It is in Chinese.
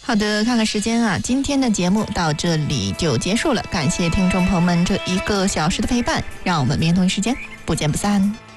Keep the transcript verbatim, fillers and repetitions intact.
好的，看看时间啊，今天的节目到这里就结束了，感谢听众朋友们这一个小时的陪伴，让我们明天同一时间不见不散。